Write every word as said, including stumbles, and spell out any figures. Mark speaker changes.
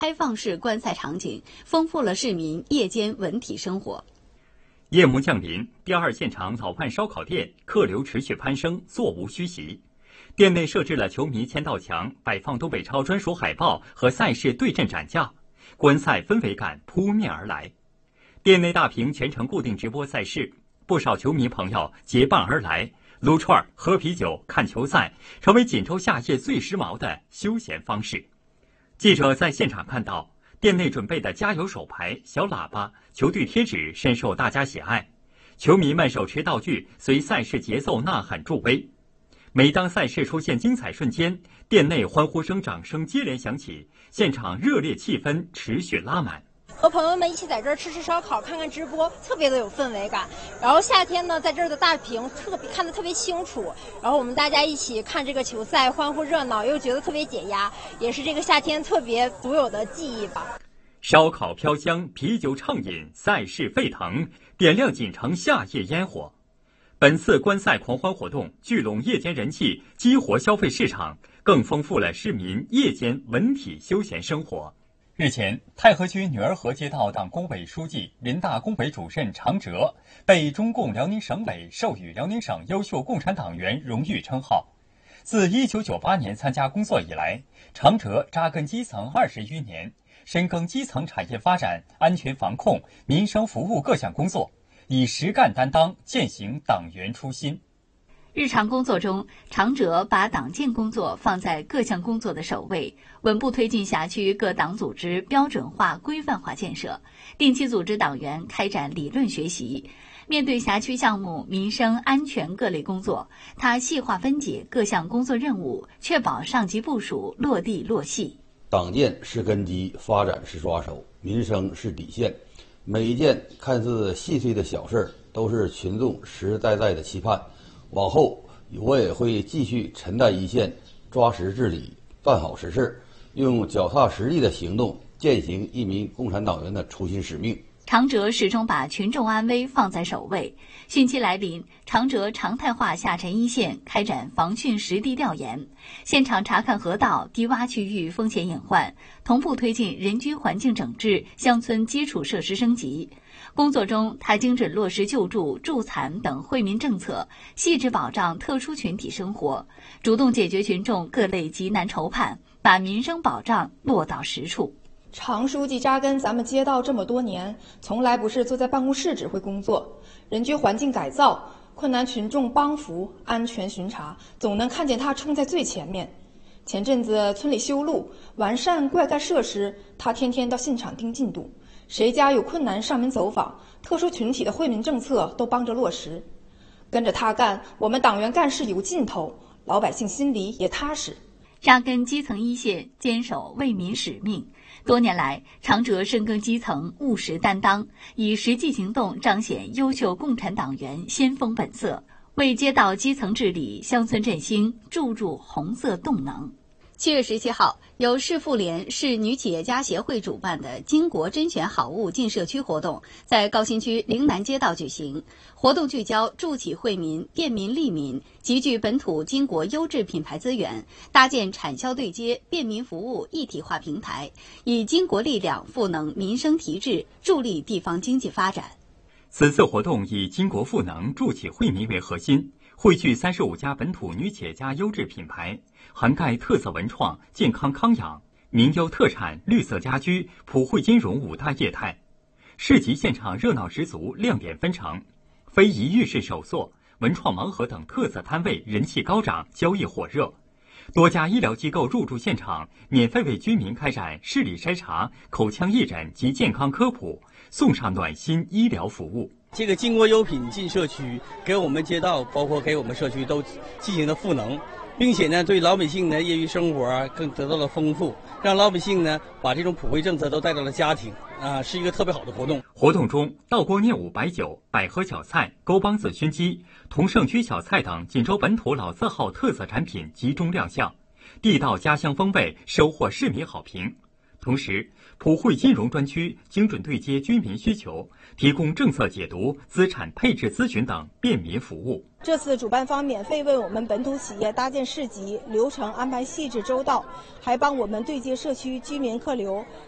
Speaker 1: 开放式观赛场景，丰富了市民夜间文体生活。
Speaker 2: 夜幕降临，第二现场老范烧烤店客流持续攀升，座无虚席。店内设置了球迷签到墙，摆放东北超专属海报和赛事对阵展架，观赛氛围感扑面而来。店内大屏全程固定直播赛事，不少球迷朋友结伴而来，撸串、喝啤酒、看球赛，成为锦州夏夜最时髦的休闲方式。记者在现场看到，店内准备的加油手牌、小喇叭、球队贴纸深受大家喜爱，球迷们手持道具随赛事节奏呐喊助威。每当赛事出现精彩瞬间，店内欢呼声、掌声接连响起，现场热烈气氛持续拉满。
Speaker 3: 和朋友们一起在这儿吃吃烧烤、看看直播，特别的有氛围感。然后夏天呢，在这儿的大屏特别看得特别清楚，然后我们大家一起看这个球赛，欢呼热闹，又觉得特别解压，也是这个夏天特别独有的记忆吧。
Speaker 2: 烧烤飘香，啤酒畅饮，赛事沸腾，点亮锦城夏夜烟火。本次观赛狂欢活动聚拢夜间人气，激活消费市场，更丰富了市民夜间文体休闲生活。日前，太和区女儿河街道党工委书记、人大工委主任常哲被中共辽宁省委授予辽宁省优秀共产党员荣誉称号。自一九九八年参加工作以来，常哲扎根基层二十余年，深耕基层产业发展、安全防控、民生服务各项工作，以实干担当践行党员初心。
Speaker 1: 日常工作中，常哲把党建工作放在各项工作的首位，稳步推进辖区各党组织标准化、规范化建设，定期组织党员开展理论学习。面对辖区项目、民生安全各类工作，他细化分解各项工作任务，确保上级部署落地落细。
Speaker 4: 党建是根基，发展是抓手，民生是底线。每一件看似细碎的小事都是群众实实在在的期盼。往后我也会继续沉担一线，抓实治理，办好实事，用脚踏实地的行动践行一名共产党员的初心使命。
Speaker 1: 常哲始终把群众安危放在首位。汛期来临，常哲常态化下沉一线，开展防汛实地调研，现场查看河道、低洼区域风险隐患，同步推进人居环境整治、乡村基础设施升级。工作中，他精准落实救助、助残等惠民政策，细致保障特殊群体生活，主动解决群众各类急难愁盼，把民生保障落到实处。
Speaker 5: 常书记扎根咱们街道这么多年，从来不是坐在办公室指挥工作，人居环境改造、困难群众帮扶、安全巡查，总能看见他冲在最前面。前阵子村里修路、完善灌溉设施，他天天到现场盯进度，谁家有困难上门走访，特殊群体的惠民政策都帮着落实。跟着他干，我们党员干事有劲头，老百姓心里也踏实。
Speaker 1: 扎根基层一线，坚守为民使命。多年来，常哲深耕基层，务实担当，以实际行动彰显优秀共产党员先锋本色，为街道基层治理、乡村振兴注入红色动能。七月十七号，由市妇联、市女企业家协会主办的巾帼甄选好物进社区活动，在高新区陵南街道举行。活动聚焦助企惠民、便民利民，集聚本土巾帼优质品牌资源，搭建产销对接、便民服务一体化平台，以巾帼力量赋能民生提质，助力地方经济发展。
Speaker 2: 此次活动以巾帼赋能、助企惠民为核心，汇聚三十五家本土女企业家优质品牌，涵盖特色文创、健康康养、民优特产、绿色家居、普惠金融五大业态。市集现场热闹十足，亮点纷呈，非遗玉饰手作、文创盲盒等特色摊位人气高涨，交易火热。多家医疗机构入驻现场，免费为居民开展视力筛查、口腔义诊及健康科普，送上暖心医疗服务。
Speaker 6: 这个巾帼优品进社区，给我们街道，包括给我们社区都进行了赋能，并且呢，对老百姓的业余生活啊更得到了丰富，让老百姓呢把这种普惠政策都带到了家庭啊，是一个特别好的活动。
Speaker 2: 活动中，道锅念五白酒、百合小菜、沟帮子熏鸡、同盛居小菜等锦州本土老字号特色产品集中亮相，地道家乡风味收获市民好评。同时，普惠金融专区精准对接居民需求，提供政策解读、资产配置咨询等便民服务。
Speaker 3: 这次主办方免费为我们本土企业搭建市集，流程安排细致周到，还帮我们对接社区居民客流，